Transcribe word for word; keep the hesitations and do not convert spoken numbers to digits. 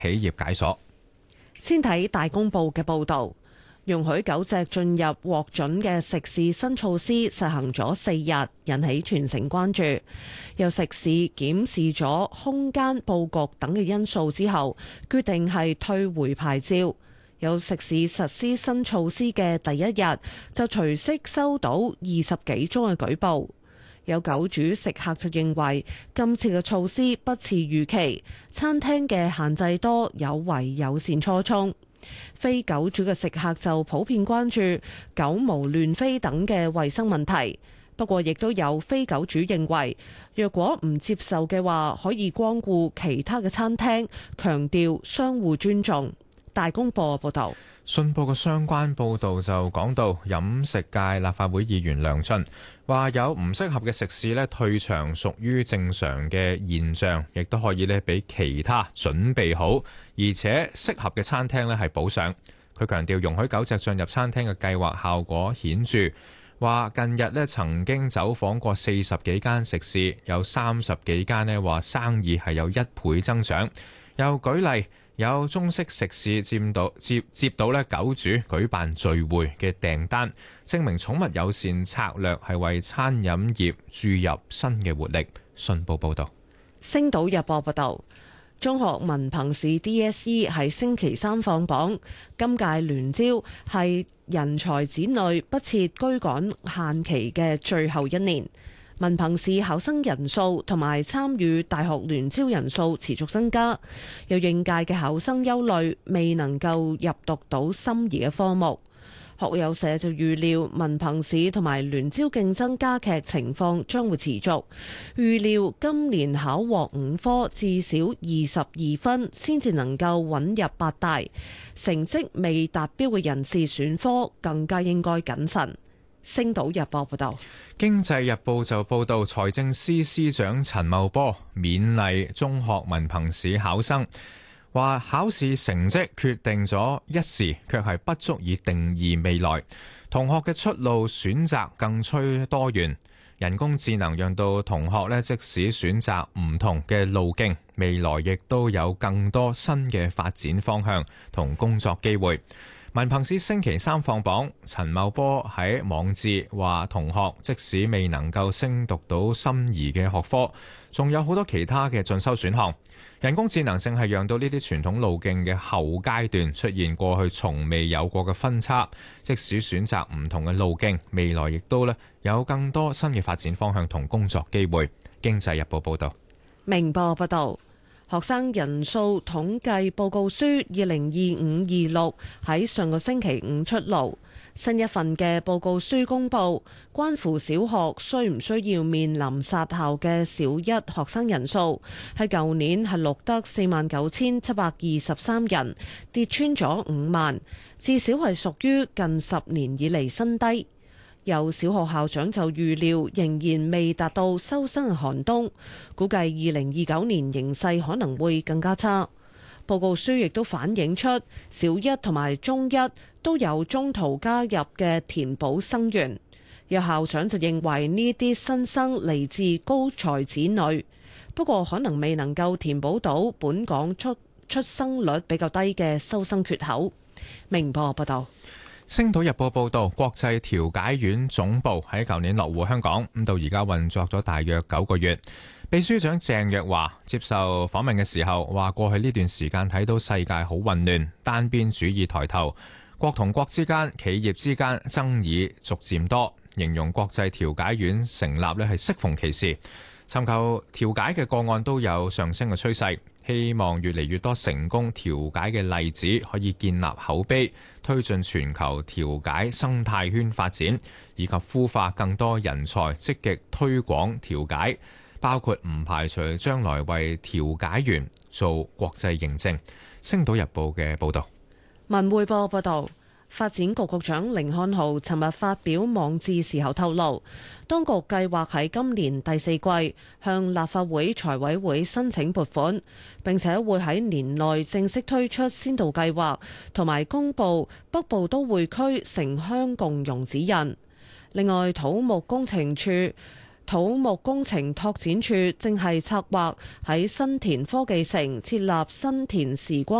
企業解鎖。 先睇大公報嘅報導。容許狗隻進入獲准嘅食肆新措施實行咗四日，引起全城關注。有食肆檢視咗空間佈局等嘅因素之後，決定係退回牌照。有食肆實施新措施嘅第一日，就隨即收到二十幾宗嘅舉報。有狗主食客就認為今次嘅措施不似預期，餐廳嘅限制多，有違友善初衷。非狗主嘅食客就普遍關注狗毛亂飛等嘅衛生問題，不過亦都有非狗主認為，若果唔接受嘅話，可以光顧其他嘅餐廳，強調相互尊重。大公報報道。 信報嘅相關報導就講到，飲食界立法會議員梁進話有唔適合嘅食肆咧退場屬於正常嘅現象，亦都可以咧俾其他準備好而且適合嘅餐廳咧係補上。佢強調容許狗隻進入餐廳嘅計劃效果顯著，話近日咧曾經走訪過四十幾間食肆，有三十幾間咧話生意係有一倍增長。又舉例，有中式食肆接到接接到咧狗主舉辦聚會嘅訂單，證明寵物友善策略係為餐飲業注入新嘅活力。信報報道。 星島日報報道，中學文憑試 D S E 喺星期三放榜，今屆聯招係人才子女不設居港限期嘅最後一年。文憑試考生人數同埋參與大學聯招人數持續增加，有應屆嘅考生憂慮未能夠入讀到心儀嘅科目。學友社就預料文憑試同埋聯招競爭加劇情況將會持續，預料今年考獲五科至少二十二分先至能夠穩入八大，成績未達標嘅人士選科更加應該謹慎。星島日報報道。 經濟日報就報道，財政司司長陳茂波勉勵中學文憑試考生，話考試成績決定咗一時，卻係不足以定義未來。同學嘅出路選擇更趨多元，人工智能讓到同學呢，即使選擇唔同嘅路徑，未來亦都有更多新嘅發展方向同工作機會。文憑試星期三放榜，陳茂波喺網誌話，同學即使未能夠升讀到心儀嘅學科，仲有好多其他嘅進修選項。人工智能正係讓到呢啲傳統路徑嘅後階段出現過去從未有過嘅分叉。即使選擇唔同嘅路徑，未來亦都咧有更多新嘅發展方向同工作機會。經濟日報報道。 明報報道。學生人數統計報告書二零二五二六喺上個星期五出爐，新一份嘅報告書公布，關乎小學需唔需要面臨殺校嘅小一學生人數，喺舊年係錄得四萬九千七百二十三人，跌穿咗五萬，至少係屬於近十年以嚟新低。有小學校長就預料仍然未達到收生嘅寒冬，估計二零二九年形勢可能會更加差。報告書亦都反映出小一同埋中一都有中途加入嘅填補生源。有校長就認為呢啲新生嚟自高才子女，不過可能未能夠填補到本港出出生率比較低嘅收生缺口。明報報道。 星島日報報道，國際調解院總部喺舊年落戶香港，咁到而家運作咗大約九個月。秘書長鄭若驊接受訪問嘅時候話，過去呢段時間睇到世界好混亂，單邊主義抬頭，國同國之間、企業之間爭議逐漸多，形容國際調解院成立咧係適逢其時，尋求調解嘅個案都有上升嘅趨勢。希望越嚟越多成功調解嘅例子可以建立口碑，推進全球調解生態圈發展，以及孵化更多人才，積極推廣調解，包括唔排除將來為調解員做國際認證。星島日報嘅報導。 文匯報報導。發展局局長甯漢豪尋日發表網誌時候透露，當局計劃喺今年第四季向立法會財委會申請撥款，並且會喺年內正式推出先導計劃，同埋公布北部都會區城鄉共融指引。另外，土木工程處土木工程拓展處正係策劃喺新田科技城設立新田時光